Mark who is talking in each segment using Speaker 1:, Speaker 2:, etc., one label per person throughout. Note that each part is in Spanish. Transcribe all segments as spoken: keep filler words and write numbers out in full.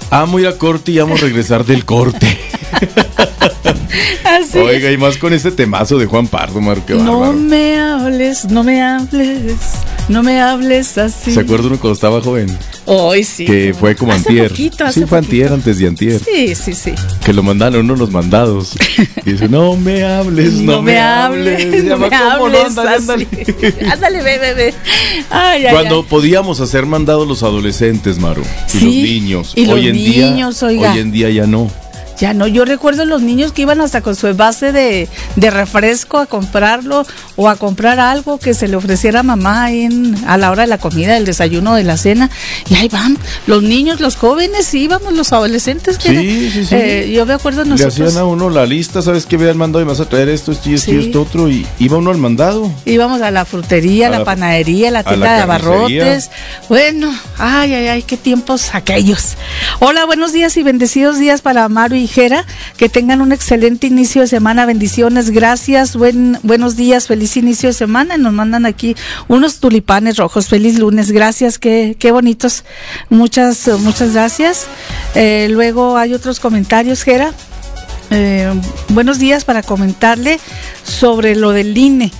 Speaker 1: Amo ir a corte y amo regresar del corte.
Speaker 2: Así
Speaker 1: Oiga,
Speaker 2: es.
Speaker 1: y más con este temazo de Juan Pardo, Maru, qué
Speaker 2: No
Speaker 1: bárbaro.
Speaker 2: me hables, no me hables, no me hables así.
Speaker 1: ¿Se acuerda uno cuando estaba joven?
Speaker 2: Hoy sí.
Speaker 1: Que fue como
Speaker 2: hace
Speaker 1: antier.
Speaker 2: Poquito, hace
Speaker 1: sí, fue
Speaker 2: poquito.
Speaker 1: antier, antes de antier.
Speaker 2: Sí, sí, sí.
Speaker 1: Que lo mandaron uno los mandados. Y dice, no me hables, no,
Speaker 2: No me hables, no
Speaker 1: Llama,
Speaker 2: me
Speaker 1: ¿cómo no?
Speaker 2: hables
Speaker 1: Ándale,
Speaker 2: así.
Speaker 1: ándale.
Speaker 2: Ándale, ve, ve, ve. Ay, ay,
Speaker 1: Cuando
Speaker 2: ay.
Speaker 1: podíamos hacer mandados los adolescentes, Maru, y
Speaker 2: Sí,
Speaker 1: los niños.
Speaker 2: y los
Speaker 1: hoy en
Speaker 2: niños,
Speaker 1: día,
Speaker 2: oiga.
Speaker 1: hoy en día ya no.
Speaker 2: Ya no, yo recuerdo los niños que iban hasta con su envase de, de refresco a comprarlo o a comprar algo que se le ofreciera a mamá ahí en, a la hora de la comida, del desayuno, de la cena. Y ahí van los niños, los jóvenes, íbamos los adolescentes. Que
Speaker 1: Sí,
Speaker 2: era,
Speaker 1: sí, sí.
Speaker 2: eh, yo me acuerdo
Speaker 1: Le
Speaker 2: nosotros.
Speaker 1: hacían a uno la lista, ¿sabes qué? Ve al mandado y me vas a traer esto, esto y esto
Speaker 2: Sí.
Speaker 1: y esto otro. Y iba uno al mandado.
Speaker 2: Íbamos a la frutería, a
Speaker 1: A
Speaker 2: la,
Speaker 1: la-
Speaker 2: panadería, a la
Speaker 1: a
Speaker 2: tienda
Speaker 1: la
Speaker 2: de
Speaker 1: carnicería.
Speaker 2: abarrotes. Bueno, ay, ay, ay, qué tiempos aquellos. Hola, buenos días y bendecidos días para Maru y Jera. Que tengan un excelente inicio de semana. Bendiciones, gracias. Buen, buenos días, feliz inicio de semana. Nos mandan aquí unos tulipanes rojos. Feliz lunes, gracias. Qué, qué bonitos. Muchas, muchas gracias. Eh, luego hay otros comentarios, Jera. Eh, buenos días para comentarle sobre lo del I N E.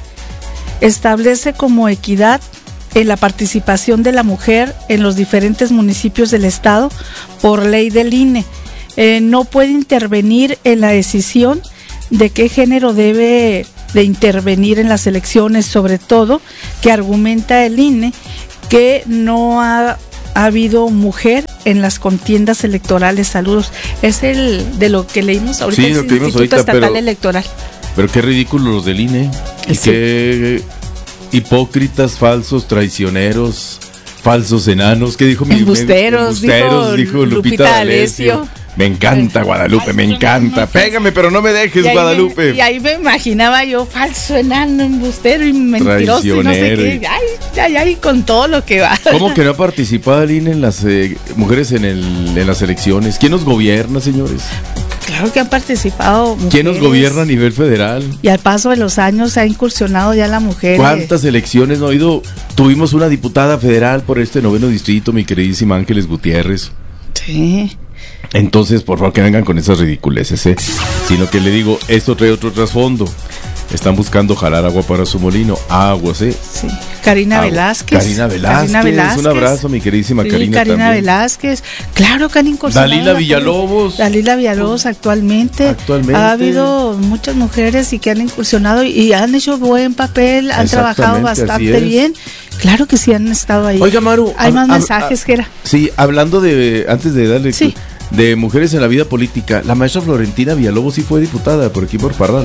Speaker 2: Establece como equidad en la participación de la mujer en los diferentes municipios del estado por ley del I N E. Eh, no puede intervenir en la decisión de qué género debe de intervenir en las elecciones, sobre todo que argumenta el I N E que no ha, ha habido mujer en las contiendas electorales. Saludos. Es el de lo que leímos ahorita,
Speaker 1: Sí,
Speaker 2: el
Speaker 1: lo que vimos
Speaker 2: Instituto
Speaker 1: ahorita,
Speaker 2: Estatal
Speaker 1: pero-
Speaker 2: Electoral.
Speaker 1: Pero qué ridículo los del I N E. Y
Speaker 2: Sí.
Speaker 1: qué hipócritas, falsos, traicioneros, falsos enanos. ¿Qué dijo mi
Speaker 2: Embusteros,
Speaker 1: embusteros,
Speaker 2: dijo
Speaker 1: dijo Lupita
Speaker 2: Lupita
Speaker 1: D'Alessio.
Speaker 2: D'Alessio.
Speaker 1: Me encanta Guadalupe, me encanta. Pégame, pero no me dejes,
Speaker 2: Y ahí
Speaker 1: Guadalupe.
Speaker 2: me- y ahí me imaginaba yo, falso, enano, embustero y mentiroso y no sé
Speaker 1: Traicionero
Speaker 2: qué.
Speaker 1: y-
Speaker 2: Ay, ay, ay, con todo lo que va.
Speaker 1: ¿Cómo que no ha participado el I N E en las eh, mujeres en, el, en las elecciones? ¿Quién nos gobierna, señores?
Speaker 2: Claro que han participado mujeres.
Speaker 1: ¿Quién nos gobierna a nivel federal?
Speaker 2: Y al paso de los años se ha incursionado ya la mujer.
Speaker 1: ¿Cuántas elecciones no ha habido? Tuvimos una diputada federal por este noveno distrito, mi queridísima Ángeles Gutiérrez.
Speaker 2: Sí.
Speaker 1: Entonces, por favor, que vengan con esas ridiculeces, ¿eh? Sino que le digo, esto trae otro trasfondo. Están buscando jalar agua para su molino. Aguas, ¿eh?
Speaker 2: Sí. Karina
Speaker 1: Agua.
Speaker 2: Velázquez.
Speaker 1: Karina Velázquez.
Speaker 2: Karina Velázquez.
Speaker 1: Un abrazo, mi queridísima
Speaker 2: Sí,
Speaker 1: Karina.
Speaker 2: Karina
Speaker 1: también.
Speaker 2: Velázquez. Claro que han incursionado.
Speaker 1: Dalila
Speaker 2: la-
Speaker 1: Villalobos.
Speaker 2: Dalila Villalobos actualmente.
Speaker 1: Actualmente.
Speaker 2: Ha habido muchas mujeres y que han incursionado y, y han hecho buen papel, han trabajado
Speaker 1: Exactamente, así
Speaker 2: bastante
Speaker 1: es.
Speaker 2: bien. Claro que sí han estado ahí.
Speaker 1: Oiga, Maru.
Speaker 2: Hay
Speaker 1: hab-
Speaker 2: más
Speaker 1: hab-
Speaker 2: mensajes,
Speaker 1: hab-
Speaker 2: Jera.
Speaker 1: Sí, hablando de, antes de darle,
Speaker 2: Sí.
Speaker 1: de mujeres en la vida política, la maestra Florentina Villalobos sí fue diputada por aquí por Parral.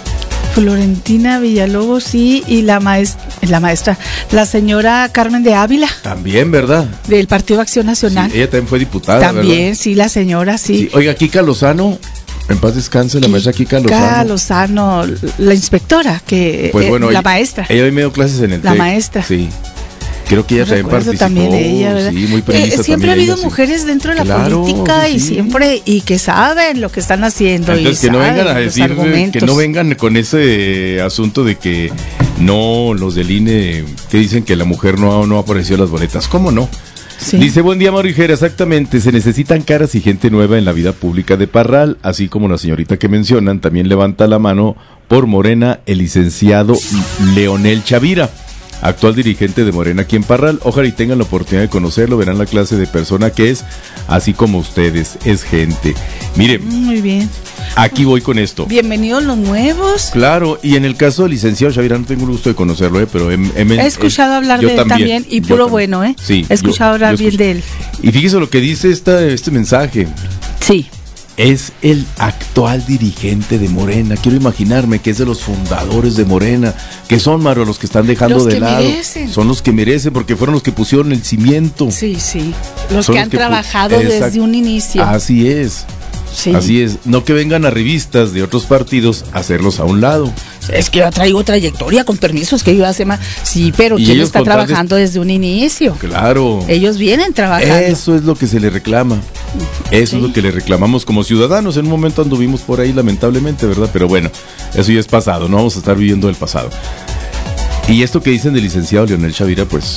Speaker 2: Florentina Villalobos, sí, y la maestra, la maestra, la señora Carmen de Ávila,
Speaker 1: También, ¿verdad?
Speaker 2: del Partido Acción Nacional.
Speaker 1: Sí, ella también fue diputada,
Speaker 2: También,
Speaker 1: ¿verdad?
Speaker 2: sí, la señora, sí.
Speaker 1: Sí. Oiga, Kika Lozano, en paz descanse, la maestra Kika Lozano.
Speaker 2: Kika Lozano, la inspectora, que
Speaker 1: Pues
Speaker 2: eh,
Speaker 1: bueno,
Speaker 2: la
Speaker 1: ella,
Speaker 2: maestra.
Speaker 1: Ella hoy me dio clases en el
Speaker 2: La
Speaker 1: TEC.
Speaker 2: maestra.
Speaker 1: Sí. Creo que ella
Speaker 2: No
Speaker 1: también
Speaker 2: recuerdo
Speaker 1: participó.
Speaker 2: también de ella, ¿verdad?
Speaker 1: Sí, muy
Speaker 2: Eh,
Speaker 1: premisa
Speaker 2: siempre
Speaker 1: también
Speaker 2: ha habido
Speaker 1: ella, sí.
Speaker 2: mujeres dentro de la
Speaker 1: Claro,
Speaker 2: política
Speaker 1: sí,
Speaker 2: y
Speaker 1: sí.
Speaker 2: siempre y que saben lo que están haciendo.
Speaker 1: Entonces
Speaker 2: y
Speaker 1: que no
Speaker 2: saben
Speaker 1: vengan a
Speaker 2: los
Speaker 1: decir, que
Speaker 2: argumentos.
Speaker 1: no vengan con ese asunto de que no, los del I N E que dicen que la mujer no, no apareció en las boletas. ¿Cómo no?
Speaker 2: Sí.
Speaker 1: Dice, buen día, Maru y Jera, exactamente, se necesitan caras y gente nueva en la vida pública de Parral, así como la señorita que mencionan, también levanta la mano por Morena el licenciado Leonel Chavira, actual dirigente de Morena aquí en Parral. Ojalá y tengan la oportunidad de conocerlo, verán la clase de persona que es, así como ustedes, es gente. Miren,
Speaker 2: Muy bien.
Speaker 1: aquí voy con esto.
Speaker 2: Bienvenidos los nuevos.
Speaker 1: Claro, y en el caso del licenciado Chavira, no tengo el gusto de conocerlo, eh, pero em- em-
Speaker 2: He escuchado
Speaker 1: eh,
Speaker 2: hablar
Speaker 1: yo
Speaker 2: de él también, y
Speaker 1: yo
Speaker 2: puro
Speaker 1: también.
Speaker 2: bueno, ¿eh?
Speaker 1: Sí,
Speaker 2: He escuchado
Speaker 1: yo-
Speaker 2: hablar
Speaker 1: yo
Speaker 2: bien
Speaker 1: escucho.
Speaker 2: de él.
Speaker 1: Y fíjese lo que dice esta, este mensaje.
Speaker 2: Sí.
Speaker 1: Es el actual dirigente de Morena. Quiero imaginarme que es de los fundadores de Morena, que son, Maru, los que están dejando
Speaker 2: Los
Speaker 1: de
Speaker 2: que
Speaker 1: lado.
Speaker 2: merecen.
Speaker 1: Son los que merecen, porque fueron los que pusieron el cimiento.
Speaker 2: Sí, sí. Los
Speaker 1: Son
Speaker 2: que
Speaker 1: los
Speaker 2: han
Speaker 1: que pu-
Speaker 2: trabajado
Speaker 1: Exacto.
Speaker 2: desde un inicio.
Speaker 1: Así es.
Speaker 2: Sí.
Speaker 1: Así es. No que vengan a revistas de otros partidos a hacerlos a un lado.
Speaker 2: Es que yo traigo trayectoria, con permisos que yo hace más. Sí, pero
Speaker 1: Y
Speaker 2: ¿quién
Speaker 1: ellos
Speaker 2: está
Speaker 1: con tal de-
Speaker 2: trabajando desde un inicio?
Speaker 1: Claro.
Speaker 2: Ellos vienen trabajando.
Speaker 1: Eso es lo que se le reclama. Eso
Speaker 2: Sí.
Speaker 1: es lo que le reclamamos como ciudadanos. En un momento anduvimos por ahí, lamentablemente, ¿verdad? Pero bueno, eso ya es pasado. No vamos a estar viviendo el pasado. Y esto que dicen del licenciado Leonel Chavira, pues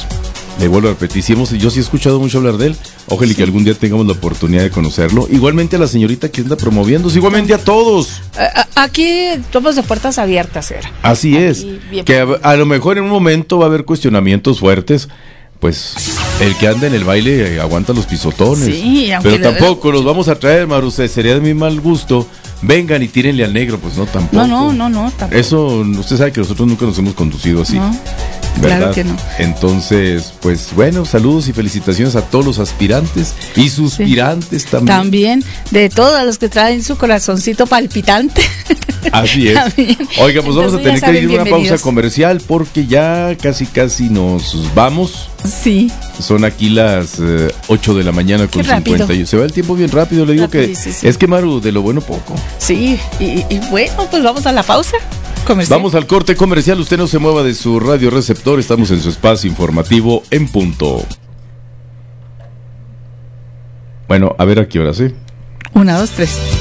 Speaker 1: Le vuelvo a repetir, si hemos, yo sí he escuchado mucho hablar de él. Ojalá sí. que algún día tengamos la oportunidad de conocerlo. Igualmente a la señorita que anda promoviéndose, igualmente a todos.
Speaker 2: Aquí estamos de puertas abiertas, era.
Speaker 1: Así Aquí, es. Que a, a lo mejor en un momento va a haber cuestionamientos fuertes. Pues el que anda en el baile eh, aguanta los pisotones.
Speaker 2: Sí,
Speaker 1: pero tampoco los vamos a traer, Maru. Sería de mi mal gusto. Vengan y tírenle al negro, pues no, tampoco.
Speaker 2: No, no, no, no, tampoco.
Speaker 1: Eso, usted sabe que nosotros nunca nos hemos conducido así.
Speaker 2: No,
Speaker 1: ¿verdad?
Speaker 2: Claro que no.
Speaker 1: Entonces, pues bueno, saludos y felicitaciones a todos los aspirantes y suspirantes sí. también.
Speaker 2: También, de todos los que traen su corazoncito palpitante.
Speaker 1: Así es. También. Oiga, pues vamos Entonces, a tener que ir a una pausa comercial porque ya casi casi nos vamos.
Speaker 2: Sí.
Speaker 1: Son aquí las eh, ocho de la mañana con cincuenta y uno. Se va el tiempo bien rápido, le digo rápido, que sí, sí. es que Maru, de lo bueno poco.
Speaker 2: Sí, y, y bueno, pues vamos a la pausa comercial.
Speaker 1: Vamos al corte comercial, usted no se mueva de su radio receptor, estamos en su espacio informativo en punto. Bueno, a ver a qué hora, ¿sí?
Speaker 2: Una, dos, tres.